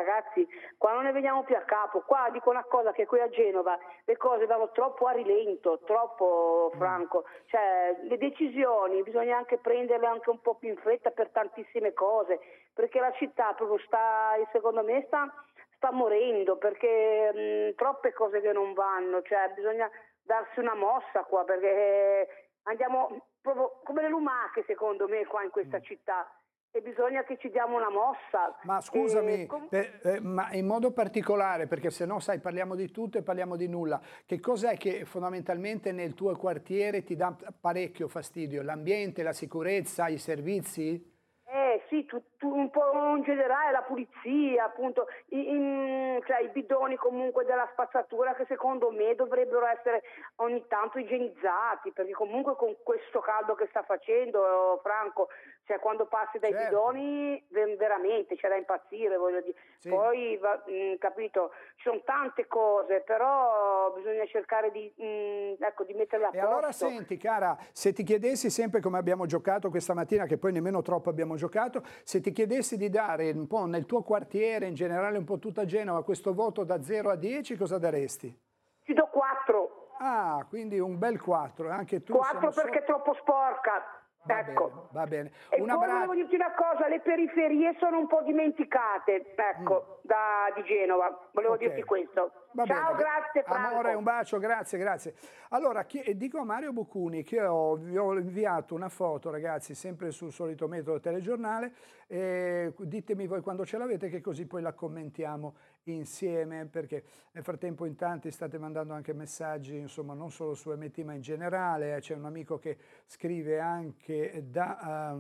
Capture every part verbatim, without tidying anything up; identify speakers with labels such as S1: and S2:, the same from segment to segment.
S1: ragazzi, qua non ne veniamo più a capo. Qua dico una cosa, che qui a Genova le cose vanno troppo a rilento, troppo Franco, cioè le decisioni bisogna anche prenderle anche un po' più in fretta per tantissime cose, perché la città proprio sta, secondo me sta, sta morendo, perché mh, troppe cose che non vanno, cioè bisogna darsi una mossa qua, perché andiamo proprio come le lumache secondo me qua in questa città. E bisogna che ci diamo una mossa.
S2: Ma scusami,
S1: e... com-
S2: per, eh, ma in modo particolare, perché se no sai parliamo di tutto e parliamo di nulla, che cos'è che fondamentalmente nel tuo quartiere ti dà parecchio fastidio? L'ambiente, la sicurezza, i servizi?
S1: Eh sì, tu, tu, un po' in generale la pulizia, appunto, i, in, cioè, i bidoni comunque della spazzatura che secondo me dovrebbero essere ogni tanto igienizzati, perché comunque con questo caldo che sta facendo, Franco, cioè quando passi dai
S2: Certo.
S1: bidoni veramente c'è da impazzire, voglio dire.
S2: Sì.
S1: Poi, va, mh, capito, ci sono tante cose, però bisogna cercare di, mh, ecco, di metterle a
S2: E
S1: posto.
S2: allora senti cara, se ti chiedessi sempre come abbiamo giocato questa mattina, che poi nemmeno troppo abbiamo giocato, se ti chiedessi di dare un po' nel tuo quartiere, in generale un po' tutta Genova, questo voto da zero a dieci, cosa daresti?
S1: Ci do quattro.
S2: Ah, quindi un bel quattro, anche tu.
S1: quattro
S2: sono
S1: perché è
S2: sotto.
S1: troppo sporca.
S2: Va
S1: Ecco.
S2: bene, va bene.
S1: E
S2: Un
S1: poi
S2: abbraccio.
S1: volevo dirti una cosa, le periferie sono un po' dimenticate, ecco, da, di Genova. Volevo
S2: Ok.
S1: dirti questo.
S2: Va
S1: Ciao,
S2: bene.
S1: grazie Franco.
S2: Amore, un bacio, grazie, grazie. Allora, chi- dico a Mario Boccuni che ho, vi ho inviato una foto, ragazzi, sempre sul solito metodo telegiornale, e ditemi voi quando ce l'avete che così poi la commentiamo insieme, perché nel frattempo in tanti state mandando anche messaggi, insomma, non solo su M T ma in generale. C'è un amico che scrive anche da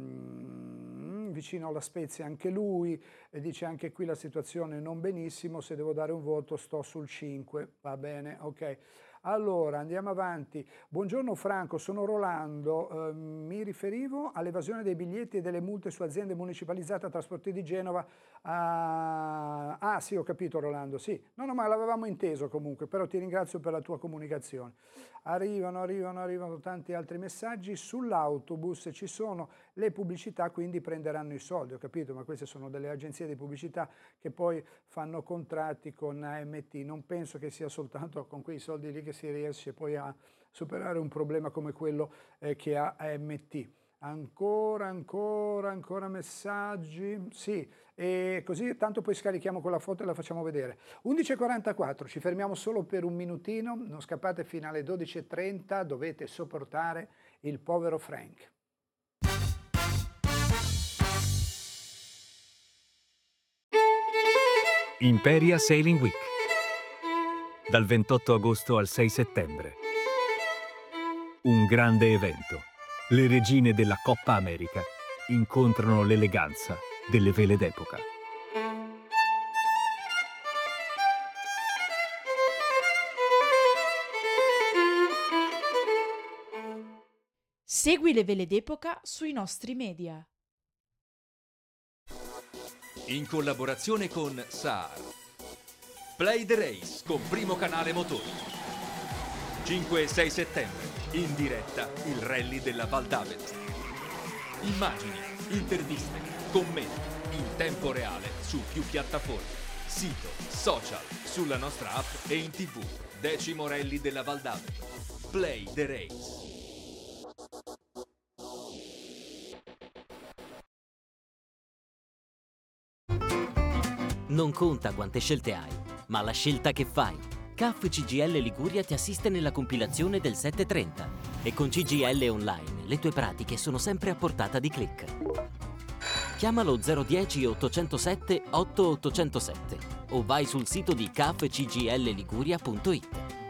S2: um, vicino alla Spezia, anche lui, e dice anche qui la situazione non benissimo, se devo dare un voto sto sul cinque, va bene, ok. Allora, andiamo avanti. Buongiorno Franco, sono Rolando, eh, mi riferivo all'evasione dei biglietti e delle multe su aziende municipalizzate a Trasporti di Genova. Ah, ah sì, ho capito Rolando, sì. No, no, ma l'avevamo inteso comunque, però ti ringrazio per la tua comunicazione. Arrivano, arrivano, arrivano tanti altri messaggi. Sull'autobus ci sono le pubblicità, quindi prenderanno i soldi, ho capito, ma queste sono delle agenzie di pubblicità che poi fanno contratti con A M T. Non penso che sia soltanto con quei soldi lì che si riesce poi a superare un problema come quello eh, che ha A M T. Ancora, ancora, ancora messaggi. Sì, e così tanto poi scarichiamo quella foto e la facciamo vedere. undici e quarantaquattro, ci fermiamo solo per un minutino, non scappate fino alle dodici e trenta, dovete sopportare il povero Frank.
S3: Imperia Sailing Week, dal ventotto agosto al sei settembre. Un grande evento. Le regine della Coppa America incontrano l'eleganza delle vele d'epoca.
S4: Segui le vele d'epoca sui nostri media.
S5: In collaborazione con Saar. Play the Race con Primo Canale Motori. cinque e sei settembre, in diretta il rally della Val d'Avet. Immagini, interviste, commenti in tempo reale su più piattaforme, sito, social, sulla nostra app e in tv. Decimo rally della Val d'Avet. Play the Race.
S6: Non conta quante scelte hai, ma la scelta che fai. C A F C G I L Liguria ti assiste nella compilazione del sette trenta e con C G I L Online le tue pratiche sono sempre a portata di click. Chiamalo zero uno zero otto zero sette otto otto zero sette o vai sul sito di c a f c g l liguria punto i t.